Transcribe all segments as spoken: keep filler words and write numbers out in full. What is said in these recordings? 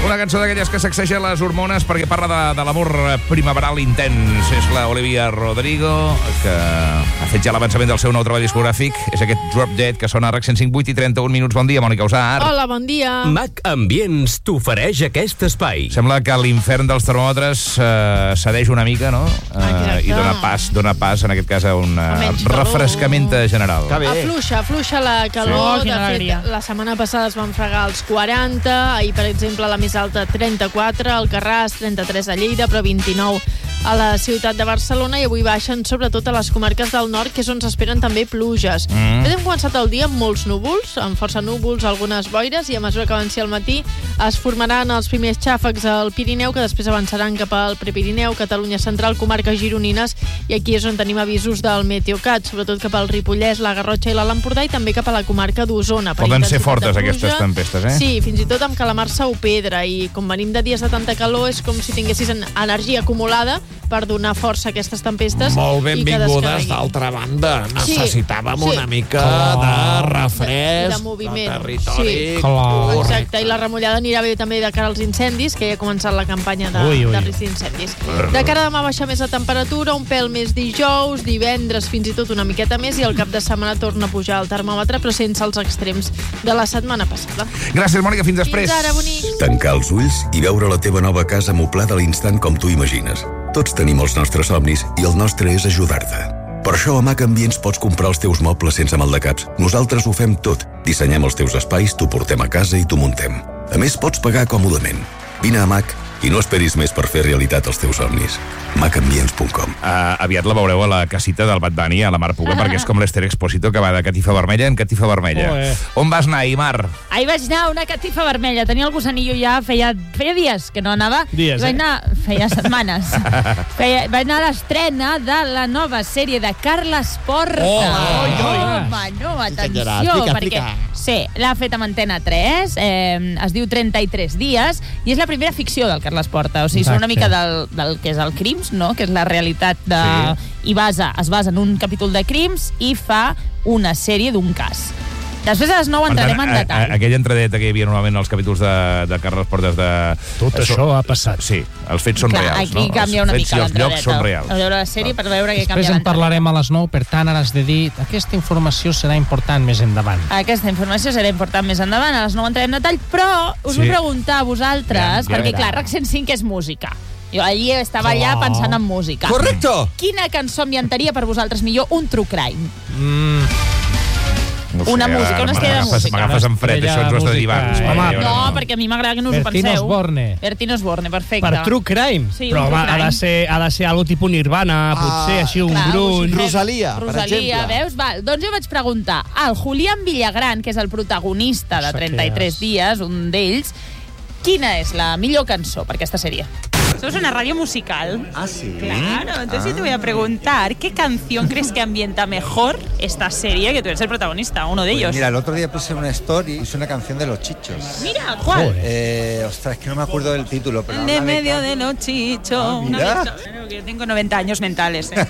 Una cançó d'aquelles que sacsegen les hormones perquè parla de, de l'amor primaveral intens. És la Olivia Rodrigo, que ha fet ja l'avançament del seu nou treball discogràfic. És aquest Drop Dead que sona a RAC cent cinc vuit i trenta-un minuts. Bon dia, Mònica Usar. Hola, bon dia. Mac Ambients t'ofereix aquest espai. Sembla que l'infern dels termòmetres eh, cedeix una mica, no? Eh, I dona pas, dona pas, en aquest cas, a un eh, refrescament general. Afluixa, afluixa la calor. Sí, de fet, alegria. la setmana passada es van fregar els quaranta. Ahir, per exemple, la més alta trenta-quatre, al Carràs trenta-tres a Lleida, però vint-i-nou a la ciutat de Barcelona, i avui baixen sobretot a les comarques del nord, que és on s'esperen també pluges. Mm. Fet, hem començat el dia amb molts núvols, amb força núvols, algunes boires, i a mesura que avanci el matí es formaran els primers xàfecs al Pirineu, que després avançaran cap al Prepirineu, Catalunya Central, comarques gironines, i aquí és on tenim avisos del Meteocat, sobretot cap al Ripollès, la Garrotxa i l'Alt Empordà, i també cap a la comarca d'Osona. Poden ser fortes aquestes tempestes, eh? Sí, fins i tot amb calamarsa o pedra, i com venim de dies de tanta calor és com si tinguessis energia acumulada per donar força a aquestes tempestes. Molt benvingudes, d'altra banda. Necessitàvem sí, una sí. mica oh. de refresc, de moviment. de territori. Sí. Exacte, i la remullada anirà bé també de cara als incendis, que ja ha començat la campanya de, ui, ui. de risc d'incendis. De cara a demà baixa més la temperatura, un pèl més dijous, divendres fins i tot una miqueta més, i el cap de setmana torna a pujar el termòmetre, però sense els extrems de la setmana passada. Gràcies, Mònica, fins després. Fins ara, bonic. Tancar els ulls i veure la teva nova casa amoblada a l'instant com tu imagines. Tots tenim els nostres somnis i el nostre és ajudar-te. Per això a Mac Ambients pots comprar els teus mobles sense maldecaps. Nosaltres ho fem tot. Dissenyem els teus espais, t'ho portem a casa i t'ho muntem. A més, pots pagar còmodament. Vine a Mac i no esperis més per fer realitat els teus somnis. mac ambients punt com. Uh, aviat la veureu a la casita del Bad Bunny, a la Mar Puga, perquè és com l'Ester Exposito, que va de catifa vermella en catifa vermella. Oh, eh. On vas anar, Mar? Ahir vaig anar a una catifa vermella. Tenia el gusanillo ja, feia, feia dies que no anava. Dies, vaig eh? anar, feia setmanes. feia, vaig anar a l'estrena de la nova sèrie de Carles Porta. Oh, oh, oh, Home, no, atenció, explica, perquè... explica. Sí, l'ha fet amb Antena tres, eh, es diu trenta-tres dies, i és la primera ficció del Carles Porta. O sigui, és una mica del, del que és el Crims, no? Que és la realitat de... Sí. I basa, es basa en un capítol de Crims i fa una sèrie d'un cas. Després a les nou entrarem en detall. A, a, aquella entradeta que hi havia normalment als capítols de, de Carles Portes de... Tot això, això ha passat. Sí, els fets són Clar, reals, aquí no? canvia una els mica fets i els llocs són reals. A veure la sèrie per veure què canvia Després en l'entradeta. parlarem a les nou, per tant ara has de dir aquesta informació serà important més endavant. Aquesta informació serà important més endavant, a les nou entrarem en detall, però us Sí. vull preguntar a vosaltres, Ja, ja perquè verà. clar, RAC cent cinc és música. Jo allí estava allà pensant en música. Correcto! Quina cançó ambientaria per vosaltres millor un true crime? Mm. No sé, Una música, una sèrie de música. M'agafes en fred, això ens ho has de dir abans. Eh, Home, No, perquè a mi m'agrada que no us ho Bertín penseu. Osborne. Bertín Osborne, perfecte. Per True Crime. Sí, però un true home, ha crime. de ser, ha de ser algo tipus Nirvana, potser així un Clar, grunge. us- Rosalia, per Rosalia, exemple. veus? Val, doncs jo vaig preguntar al Julián Villagran, que és el protagonista de trenta-tres dies, un d'ells, quina és la millor cançó per aquesta sèrie? Somos una radio musical. Ah, sí. Claro, entonces yo te voy a preguntar, ¿qué canción crees que ambienta mejor esta serie? Que tú eres el protagonista, uno de Pues ellos. mira, el otro día puse una story, puse una canción de Los Chichos. Mira, ¿cuál? Eh, ostras, es que no me acuerdo del título, pero De habla medio can- de los chichos. Ah, Una mira. de estas. Bueno, que yo tengo noventa años mentales. ¿eh?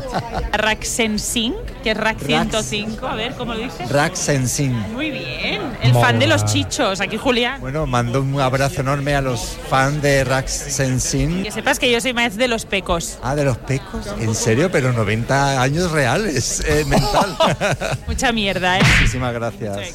RAC cent cinc, que es RAC ciento cinco. A ver, ¿cómo lo dices? Rack Sensing. Muy bien. El fan de los chichos, aquí Julián. Bueno, mando un abrazo enorme a los fans de Rack Sensing. Que sepas que yo soy más de los pecos. Ah, de los pecos. ¿En serio? Pero noventa años reales, eh, mental. Mucha mierda, ¿eh? Muchísimas gracias.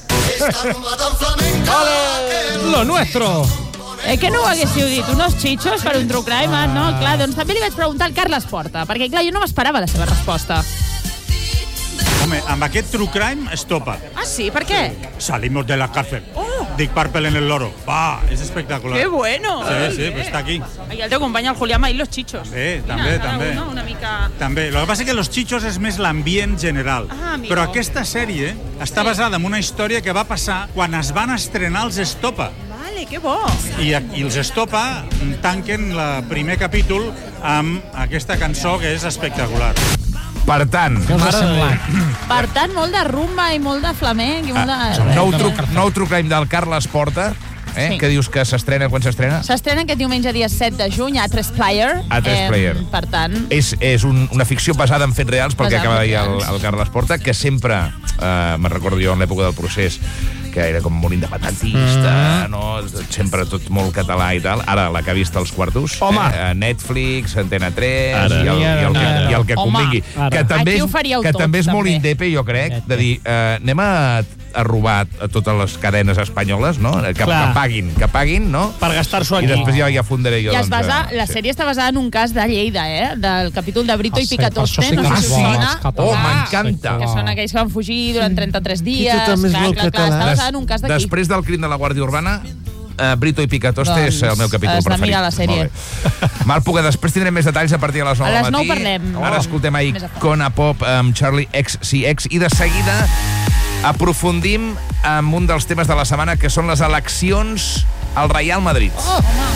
Lo nuestro. Eh, que no ho haguéssiu dit? Unos chichos per un true crime, ah, no? Clar, doncs també li vaig preguntar al Carles Porta, perquè clar, jo no m'esperava la seva resposta. Home, amb aquest true crime es topa. Ah, sí? ¿Por qué? Salimos de la cárcel. Oh. Dick Purple en el loro. Va, és espectacular. ¡Qué bueno! Sí, sí, pues està aquí. Aquí el teu company, el Julián, i los chichos. També, Mira, també, cada també. uno una mica... També. Lo que passa és que Los Chichos és més l'ambient general. Ah, amigo. Però aquesta sèrie està Sí. basada en una història que va passar quan es van estrenar els Estopa. Vale, qué bo. I, I els Estopa tanquen el primer capítol amb aquesta cançó que és espectacular. Per tant, Què us ha semblat? Per tant, molt de rumba i molt de flamenc i molt de... ah, nou, tru, nou true crime del Carles Porta, eh? Sí. Que dius que s'estrena quan s'estrena? S'estrena aquest diumenge dia set de juny a tres player. A tres player. Per tant... És, és un, una ficció basada en fets reals, pel que Basada acaba de en dir el, fets reals. el Carles Porta, que sempre, eh, me'n recordo jo en l'època del procés, que era com molt independentista, mm. no? Sempre tot molt català i tal. Ara, la que ha vist els quartos, eh, Netflix, Antena tres, ara. i el, i el, que, i el que convingui. Que també, és, que també és molt indepe, jo crec, de dir, eh, anem a a robar a totes les cadenes espanyoles, no? Que, que paguin, que paguin, no? Per gastar-s'ho aquí. I després ja, ja fundaré jo. I es doncs, basa, eh, la sí. sèrie està basada en un cas de Lleida, eh? Del capítol de Brito Oh, i sí, Picatoste. sí No sé si us sona. Oh, m'encanta. Que són aquells que van fugir durant trenta-tres dies. I tu també és clar, molt clar, clar, català. està basada en un cas d'aquí. Després del crim de la Guàrdia Urbana, uh, Brito i Picatoste Doncs és el meu capítol has de preferit. mirar la sèrie. Mal Puga, després tindrem més detalls a partir de les nou A del les matí. nou parlem. Ara escoltem a Més a fons. Icona Pop amb Charlie X C X i de seguida aprofundim en un dels temes de la setmana, que són les eleccions al Real Madrid. Oh, home.